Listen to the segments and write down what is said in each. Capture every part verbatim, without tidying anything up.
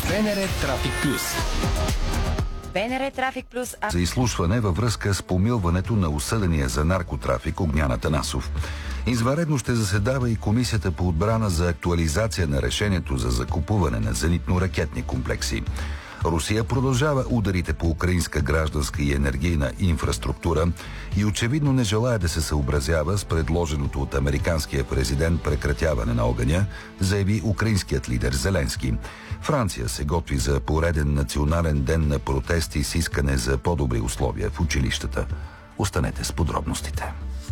БНР Трафик Плюс. БНР Трафик Плюс. А... За изслушване във връзка с помилването на осъдения за наркотрафик Огнян Атанасов. Извънредно ще заседава и Комисията по отбрана за актуализация на решението за закупуване на зенитно-ракетни комплекси. Русия продължава ударите по украинска гражданска и енергийна инфраструктура и очевидно не желая да се съобразява с предложеното от американския президент прекратяване на огъня, заяви украинският лидер Зеленски. Франция се готви за пореден национален ден на протести с искане за по-добри условия в училищата. Останете с подробностите.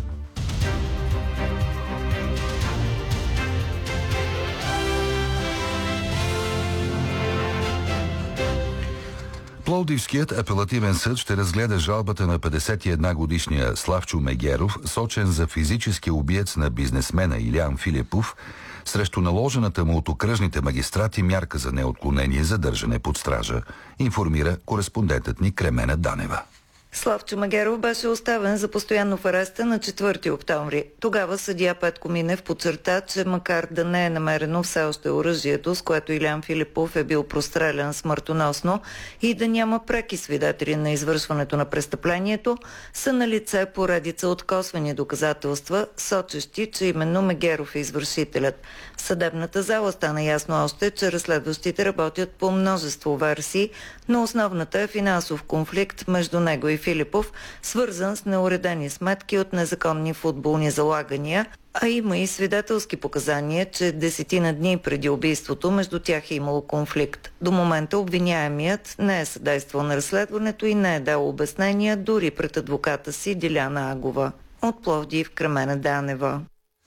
Пловдивският апелативен съд ще разгледа жалбата на петдесет и една годишния Славчо Мегеров, сочен за физически убиец на бизнесмена Илиян Филипов, срещу наложената му от окръжните магистрати мярка за неотклонение задържане под стража, информира кореспондентът ни Кремена Данева. Славчо Мегеров беше оставен за постоянно в ареста на четвърти октомври. Тогава съдия Петко Минев подчерта, че макар да не е намерено все още оръжието, с което Илиян Филипов е бил прострелян смъртоносно, и да няма преки свидетели на извършването на престъплението, са налице поредица от косвени доказателства, сочещи, че именно Мегеров е извършителят. В съдебната зала стана ясно още, че разследващите работят по множество версии, но основната е финансов конфликт между него и Филипов, свързан с неуредени сметки от незаконни футболни залагания, а има и свидетелски показания, че десетина дни преди убийството между тях е имало конфликт. До момента обвиняемият не е съдействал на разследването и не е дал обяснения дори пред адвоката си Диляна Агова. От Пловдив, Кремена Данева.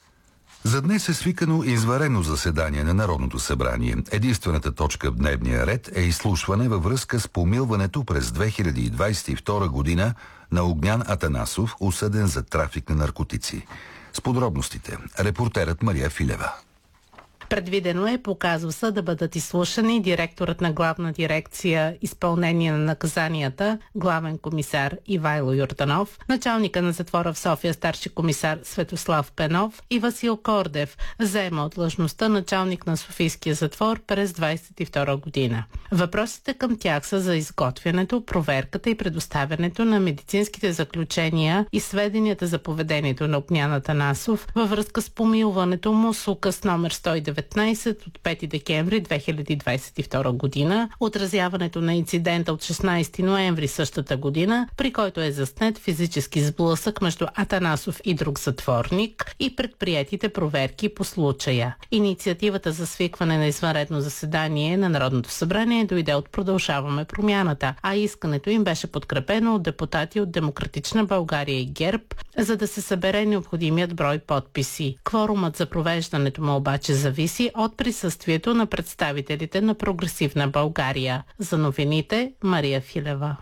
За днес е свикано извънредно заседание на Народното събрание. Единствената точка в дневния ред е изслушване във връзка с помилването през две хиляди двадесет и втора година на Огнян Атанасов, осъден за трафик на наркотици. С подробностите репортерът Мария Филева. Предвидено е по казуса да бъдат изслушани директорът на главна дирекция изпълнение на наказанията, главен комисар Ивайло Йорданов, началника на затвора в София старши комисар Светослав Пенов и Васил Кордев, заема от длъжността началник на Софийския затвор през двадесет и втора година. Въпросите към тях са за изготвянето, проверката и предоставянето на медицинските заключения и сведенията за поведението на Огнян Атанасов във връзка с помилването му с указ номер сто и деветнадесет от пети декември две хиляди двадесет и втора година, отразяването на инцидента от шестнадесети ноември същата година, при който е заснет физически сблъсък между Атанасов и друг затворник, и предприетите проверки по случая. Инициативата за свикване на извънредно заседание на Народното събрание дойде от Продължаваме промяната, а искането им беше подкрепено от депутати от Демократична България и ГЕРБ, за да се събере необходимият брой подписи. Кворумът за провеждането му обаче зависи от присъствието на представителите на Прогресивна България. За новините Мария Филева.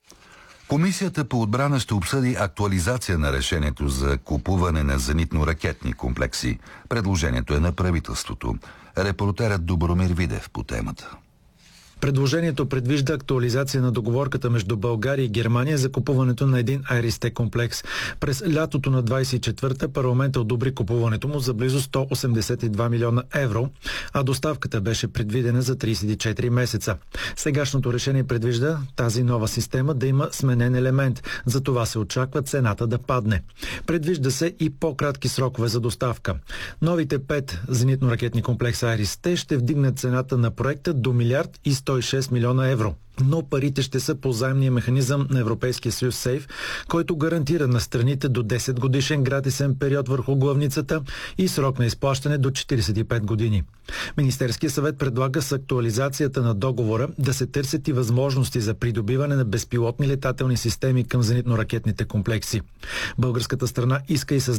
Комисията по отбрана ще обсъди актуализация на решението за купуване на зенитно-ракетни комплекси. Предложението е на правителството. Репортерът Добромир Видев по темата. Предложението предвижда актуализация на договорката между България и Германия за купуването на един Айрис-Т комплекс. През лятото на двадесет и четвърта парламентът одобри купуването му за близо сто осемдесет и два милиона евро, а доставката беше предвидена за тридесет и четири месеца. Сегашното решение предвижда тази нова система да има сменен елемент, за това се очаква цената да падне. Предвижда се и по-кратки срокове за доставка. Новите пет зенитно-ракетни комплекса Айрис-Т ще вдигнат цената на проекта до милиард и сто и шест милиона евро. Но парите ще са по заемния механизъм на Европейския съюз СЕЙФ, който гарантира на страните до десет годишен гратисен период върху главницата и срок на изплащане до четиридесет и пет години. Министерският съвет предлага с актуализацията на договора да се търсят и възможности за придобиване на безпилотни летателни системи към зенитно-ракетните комплекси. Българската страна иска и създава